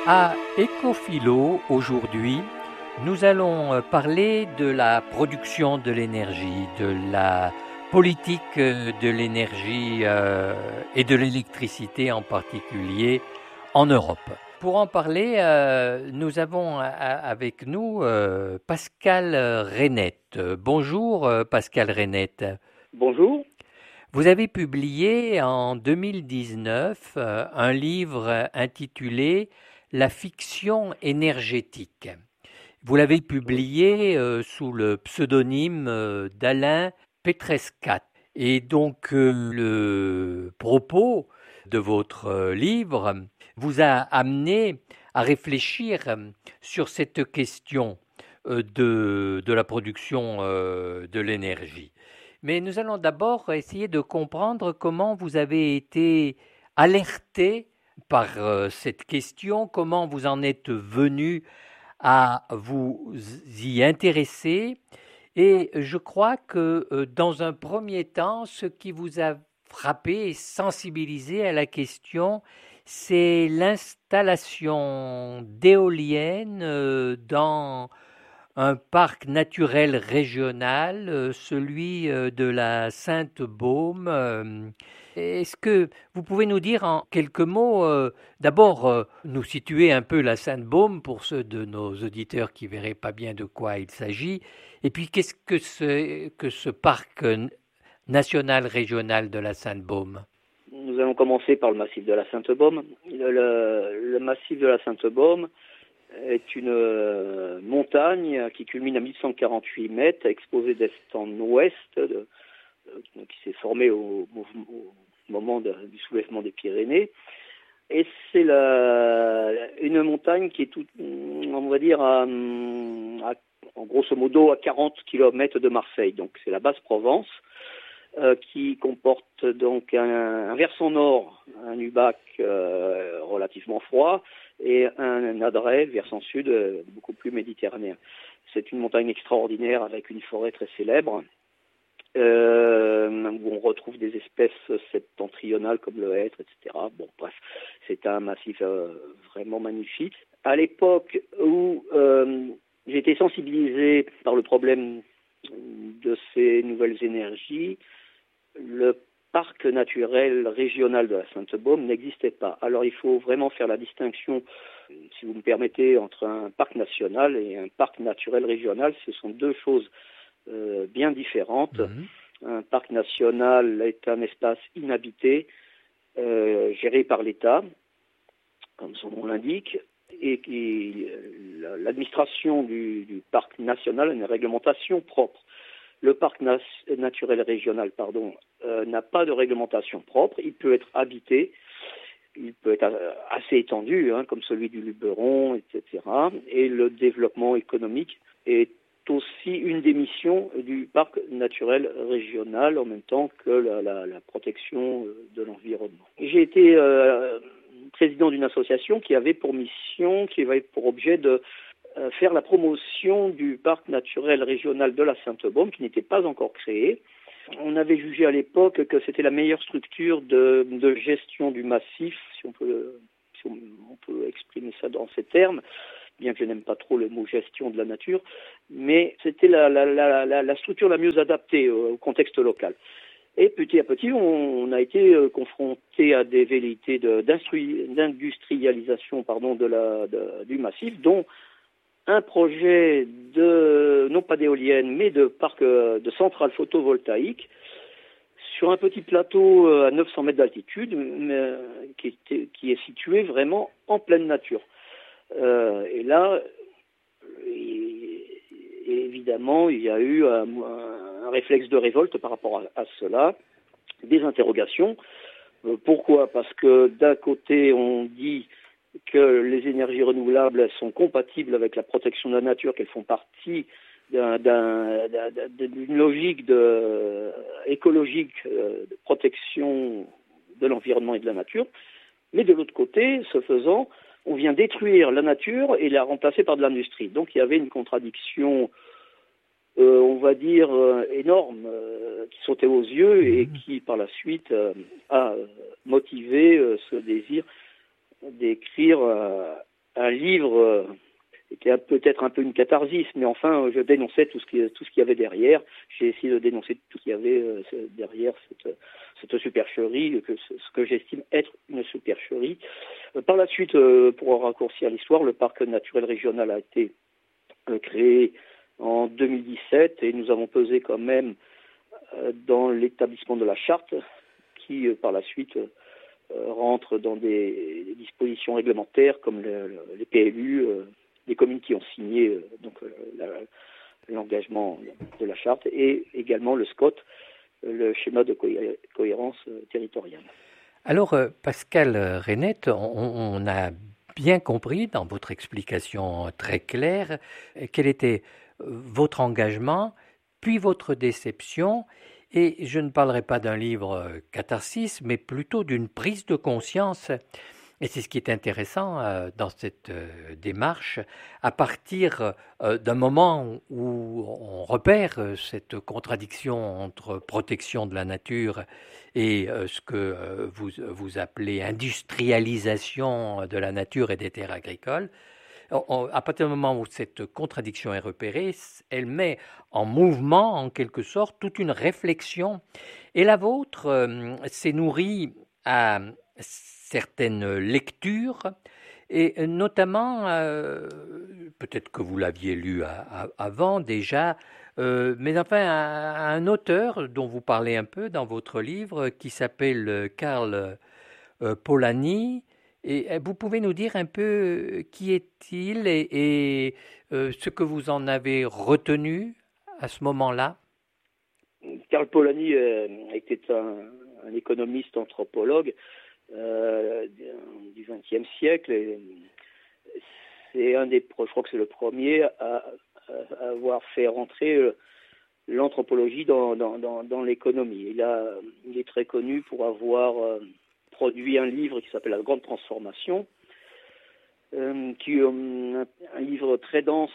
À Ecophilo, aujourd'hui, nous allons parler de la production de l'énergie, de la politique de l'énergie et de l'électricité en particulier en Europe. Pour en parler, nous avons avec nous Pascal Reynette. Bonjour Pascal Reynette. Bonjour. Vous avez publié en 2019 un livre intitulé La fiction énergétique. Vous l'avez publié sous le pseudonyme d'Alain Petrescat. Et donc le propos de votre livre vous a amené à réfléchir sur cette question de la production de l'énergie. Mais nous allons d'abord essayer de comprendre comment vous avez été alerté par cette question, comment vous en êtes venu à vous y intéresser. Et je crois que dans un premier temps, ce qui vous a frappé et sensibilisé à la question, c'est l'installation d'éoliennes dans un parc naturel régional, celui de la Sainte-Baume. Est-ce que vous pouvez nous dire en quelques mots, d'abord nous situer un peu la Sainte-Baume pour ceux de nos auditeurs qui ne verraient pas bien de quoi il s'agit, et puis qu'est-ce que c'est que ce parc national régional de la Sainte-Baume? Nous allons commencer par le massif de la Sainte-Baume. Le massif de la Sainte-Baume est une montagne qui culmine à 1148 mètres, exposée d'est en ouest, qui s'est formée au moment du soulèvement des Pyrénées. Et c'est une montagne qui est on va dire, en grosso modo, à 40 km de Marseille. Donc c'est la Basse-Provence, qui comporte donc un versant nord, un Ubac relativement froid, et un Adret, versant sud, beaucoup plus méditerranéen. C'est une montagne extraordinaire avec une forêt très célèbre, où on retrouve des espèces septentrionales comme le hêtre, etc. Bon, bref, c'est un massif vraiment magnifique. À l'époque où j'ai été sensibilisé par le problème de ces nouvelles énergies, le parc naturel régional de la Sainte-Baume n'existait pas. Alors il faut vraiment faire la distinction, si vous me permettez, entre un parc national et un parc naturel régional. Ce sont deux choses bien différentes. Un parc national est un espace inhabité, géré par l'État, comme son nom l'indique, et l'administration du parc national a une réglementation propre. Le parc naturel régional, n'a pas de réglementation propre. Il peut être habité, il peut être assez étendu, comme celui du Luberon, etc. Et le développement économique est aussi une des missions du parc naturel régional, en même temps que la protection de l'environnement. J'ai été président d'une association qui avait pour mission, qui avait pour objet de faire la promotion du parc naturel régional de la Sainte-Baume, qui n'était pas encore créé. On avait jugé à l'époque que c'était la meilleure structure de gestion du massif, si on peut exprimer ça dans ces termes, bien que je n'aime pas trop le mot gestion de la nature, mais c'était la structure la mieux adaptée au contexte local. Et petit à petit, on a été confronté à des velléités d'industrialisation du massif, dont un projet non pas d'éoliennes, mais de centrales photovoltaïques sur un petit plateau à 900 mètres d'altitude, qui est situé vraiment en pleine nature. Et là, évidemment, il y a eu un réflexe de révolte par rapport à cela, des interrogations. Pourquoi ? Parce que d'un côté, on dit que les énergies renouvelables sont compatibles avec la protection de la nature, qu'elles font partie d'une logique écologique de protection de l'environnement et de la nature. Mais de l'autre côté, ce faisant, on vient détruire la nature et la remplacer par de l'industrie. Donc il y avait une contradiction, on va dire, énorme, qui sautait aux yeux et qui, par la suite, a motivé ce désir d'écrire un livre qui est peut-être un peu une catharsis, mais enfin, je dénonçais tout ce qu'il y avait derrière. J'ai essayé de dénoncer tout ce qu'il y avait derrière cette supercherie, ce que j'estime être une supercherie. Par la suite, pour raccourcir l'histoire, le parc naturel régional a été créé en 2017 et nous avons pesé quand même dans l'établissement de la charte qui, par la suite, rentre dans des dispositions réglementaires comme les PLU, des communes qui ont signé l'engagement de la charte, et également le SCOT, le schéma de cohérence territoriale. Alors, Pascal Reynette, on a bien compris dans votre explication très claire quel était votre engagement, puis votre déception. Et je ne parlerai pas d'un livre catharsis, mais plutôt d'une prise de conscience. Et c'est ce qui est intéressant dans cette démarche, à partir d'un moment où on repère cette contradiction entre protection de la nature et ce que vous appelez industrialisation de la nature et des terres agricoles. À partir du moment où cette contradiction est repérée, elle met en mouvement, en quelque sorte, toute une réflexion. Et la vôtre s'est nourrie à certaines lectures, et notamment, peut-être que vous l'aviez lu avant déjà, mais enfin, un auteur dont vous parlez un peu dans votre livre, qui s'appelle Karl Polanyi. Et vous pouvez nous dire un peu qui est-il et ce que vous en avez retenu à ce moment-là? Karl Polanyi était un économiste anthropologue du XXe siècle. Et c'est je crois que c'est le premier à avoir fait rentrer l'anthropologie dans l'économie. Il est très connu pour avoir produit un livre qui s'appelle La Grande Transformation, qui est un livre très dense.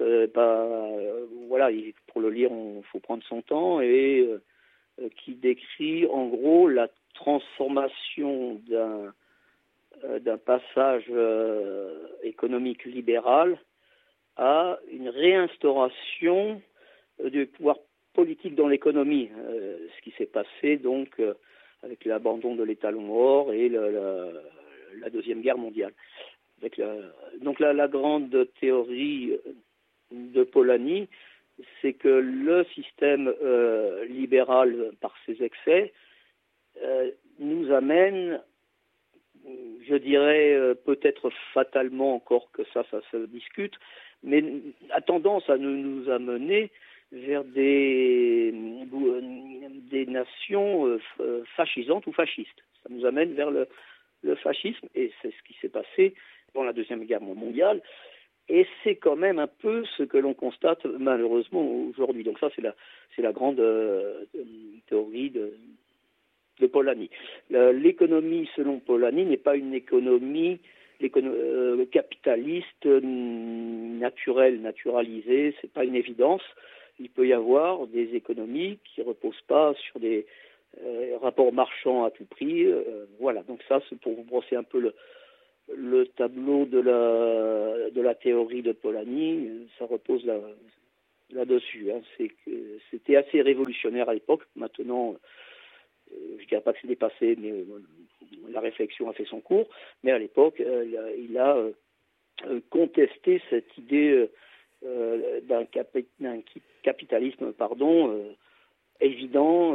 Pour le lire, il faut prendre son temps, et qui décrit en gros la transformation d'un passage économique libéral à une réinstauration du pouvoir politique dans l'économie, ce qui s'est passé donc avec l'abandon de l'étalon-or et la Deuxième Guerre mondiale. Donc la grande théorie de Polanyi, c'est que le système libéral, par ses excès, nous amène, je dirais peut-être fatalement, encore que ça se discute, mais a tendance à nous amener vers des nations fascisantes ou fascistes. Ça nous amène vers le fascisme, et c'est ce qui s'est passé pendant la Deuxième Guerre mondiale, et c'est quand même un peu ce que l'on constate malheureusement aujourd'hui. Donc ça, c'est la grande théorie de Polanyi. L'économie, selon Polanyi, n'est pas une économie capitaliste, naturelle, naturalisée. C'est pas une évidence. Il peut y avoir des économies qui reposent pas sur des rapports marchands à tout prix. Voilà. Donc ça, c'est pour vous brosser un peu le tableau de la théorie de Polanyi. Ça repose là-dessus. C'était assez révolutionnaire à l'époque. Maintenant, je dirais pas que c'est dépassé, mais la réflexion a fait son cours. Mais à l'époque, il a contesté cette idée d'un capitalisme, évident,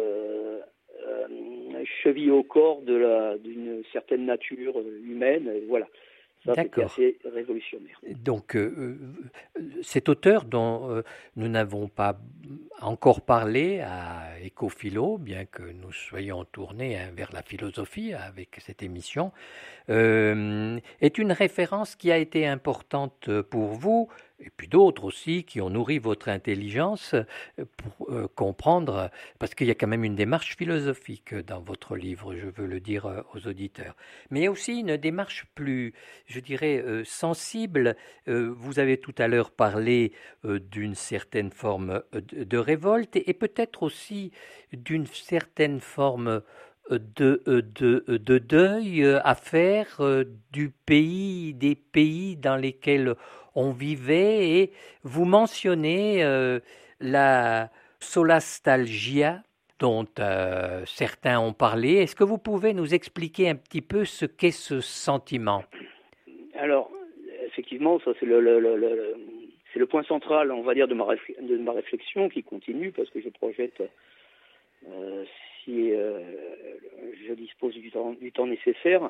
chevillé au corps d'une certaine nature humaine. Et voilà. Ça, c'était assez révolutionnaire. Donc, cet auteur dont nous n'avons pas encore parlé à Écophilo, bien que nous soyons tournés vers la philosophie avec cette émission, est une référence qui a été importante pour vous, et puis d'autres aussi qui ont nourri votre intelligence pour comprendre, parce qu'il y a quand même une démarche philosophique dans votre livre, je veux le dire aux auditeurs. Mais il y a aussi une démarche plus, je dirais, sensible. Vous avez tout à l'heure parlé d'une certaine forme de révolte et peut-être aussi d'une certaine forme de deuil à faire des pays dans lesquels on vivait, et vous mentionnez la solastalgia dont certains ont parlé. Est-ce que vous pouvez nous expliquer un petit peu ce qu'est ce sentiment? Alors, effectivement, ça c'est le point central, on va dire, de ma réflexion qui continue parce que je projette, euh, si je dispose du temps nécessaire,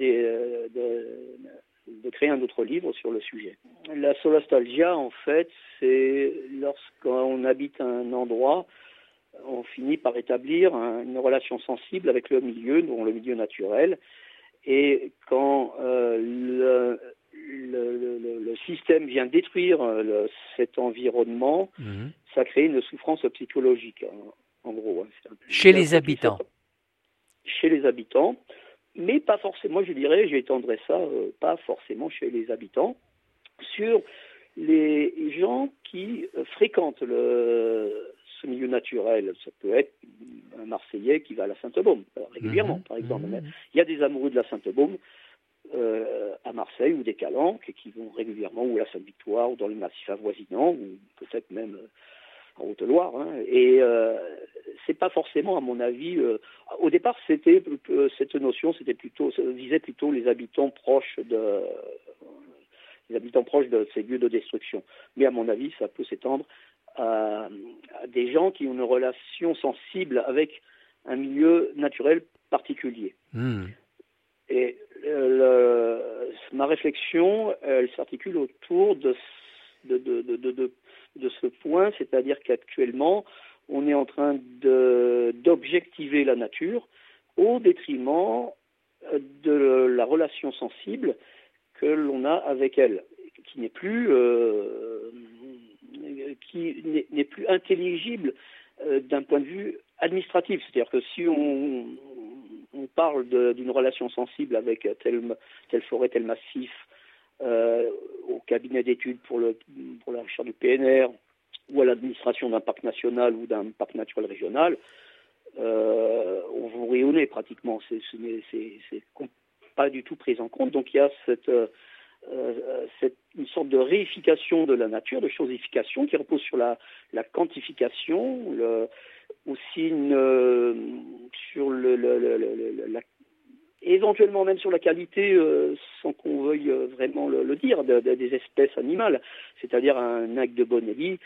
de créer un autre livre sur le sujet. La solastalgia, en fait, c'est lorsqu'on habite un endroit, on finit par établir une relation sensible avec le milieu, dont le milieu naturel, et quand le système vient détruire cet environnement, ça crée une souffrance psychologique, en gros. Chez les habitants. Chez les habitants, mais pas forcément, je dirais, j'étendrais ça, pas forcément chez les habitants, sur les gens qui fréquentent ce milieu naturel. Ça peut être un Marseillais qui va à la Sainte-Baume régulièrement, par exemple. Il y a des amoureux de la Sainte-Baume à Marseille ou des Calanques qui vont régulièrement ou à la Sainte-Victoire ou dans les massifs avoisinants ou peut-être même en Haute-Loire. Et c'est pas forcément, à mon avis, au départ, cette notion, visait plutôt les habitants proches de ces lieux de destruction. Mais à mon avis, ça peut s'étendre à des gens qui ont une relation sensible avec un milieu naturel particulier. Et ma réflexion, elle s'articule autour de ce point, c'est-à-dire qu'actuellement, on est en train d'objectiver la nature au détriment de la relation sensible que l'on a avec elle, qui n'est plus intelligible d'un point de vue administratif. C'est-à-dire que si on parle d'une relation sensible avec telle forêt, tel massif, au cabinet d'études pour la recherche du PNR, ou à l'administration d'un parc national ou d'un parc naturel régional, on vous rayonnez pratiquement. C'est pas du tout pris en compte. Donc il y a une sorte de réification de la nature, de chosification qui repose sur la quantification, aussi sur éventuellement même sur la qualité, sans qu'on veuille vraiment le dire, des espèces animales. C'est-à-dire un aigle de Bonelli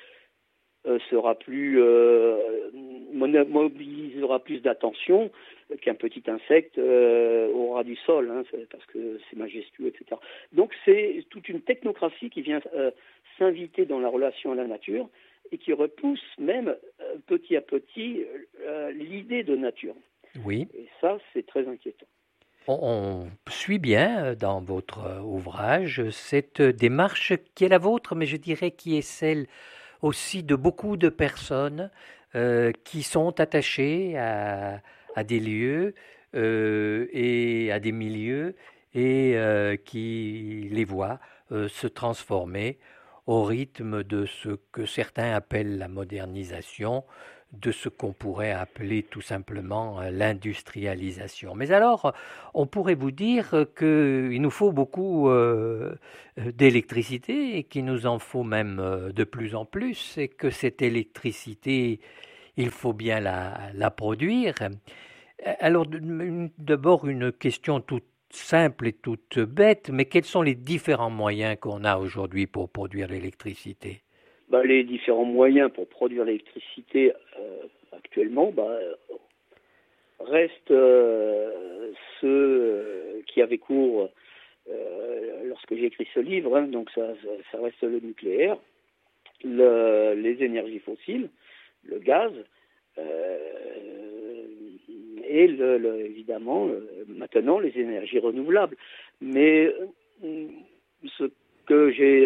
mobilisera plus d'attention qu'un petit insecte au ras du sol, parce que c'est majestueux, etc. Donc c'est toute une technocratie qui vient s'inviter dans la relation à la nature et qui repousse même petit à petit l'idée de nature. Oui. Et ça, c'est très inquiétant. On suit bien dans votre ouvrage cette démarche qui est la vôtre, mais je dirais qui est celle aussi de beaucoup de personnes qui sont attachées à des lieux et à des milieux et qui les voient se transformer au rythme de ce que certains appellent la modernisation, de ce qu'on pourrait appeler tout simplement l'industrialisation. Mais alors, on pourrait vous dire qu'il nous faut beaucoup d'électricité et qu'il nous en faut même de plus en plus, et que cette électricité, il faut bien la produire. Alors, d'abord, une question toute simple et toute bête, mais quels sont les différents moyens qu'on a aujourd'hui pour produire l'électricité? Les différents moyens pour produire l'électricité actuellement restent ceux qui avaient cours lorsque j'ai écrit ce livre, donc ça reste le nucléaire, les énergies fossiles, le gaz, et évidemment maintenant les énergies renouvelables. Mais ce que j'ai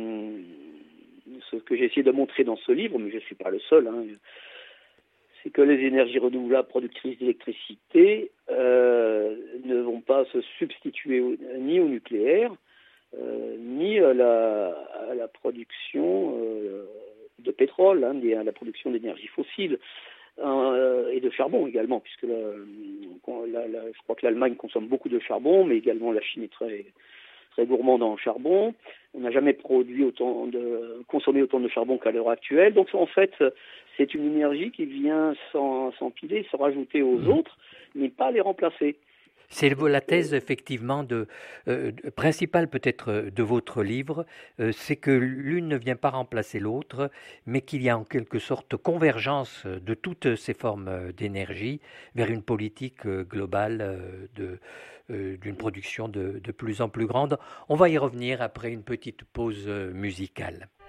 essayé de montrer dans ce livre, mais je ne suis pas le seul, c'est que les énergies renouvelables productrices d'électricité ne vont pas se substituer ni au nucléaire, ni à la production de pétrole, ni à la production d'énergie fossile. et de charbon également, puisque je crois que l'Allemagne consomme beaucoup de charbon, mais également la Chine est très, très gourmande en charbon. On n'a jamais consommé autant de charbon qu'à l'heure actuelle. Donc en fait, c'est une énergie qui vient s'empiler, se rajouter aux autres, mais pas les remplacer. C'est la thèse effectivement principale peut-être de votre livre, c'est que l'une ne vient pas remplacer l'autre, mais qu'il y a en quelque sorte convergence de toutes ces formes d'énergie vers une politique globale d'une production de plus en plus grande. On va y revenir après une petite pause musicale.